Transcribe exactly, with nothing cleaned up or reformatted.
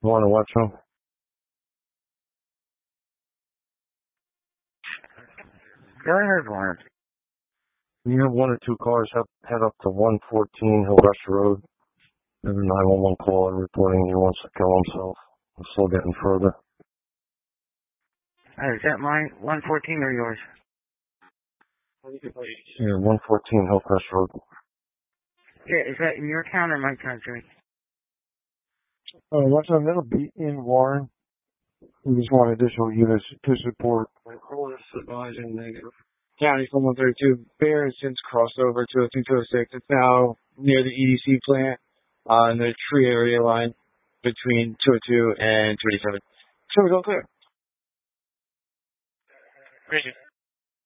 You want to watch them? Go ahead, Warren. You have one or two cars head, head up to one fourteen Hillcrest Road. There's a nine one one caller reporting he wants to kill himself. I'm still getting further. Uh, is that my one fourteen or yours? Yeah, one fourteen Hillcrest Road. Yeah, is that in your town or my country? Oh, what's on? That'll be in Warren. We just want additional units to support. My caller is advising negative. County from one thirty-two. Bear has since crossed over to two oh six. It's now near the E D C plant on the tree area line between two oh two and two eighty-seven. So we're going clear. Great.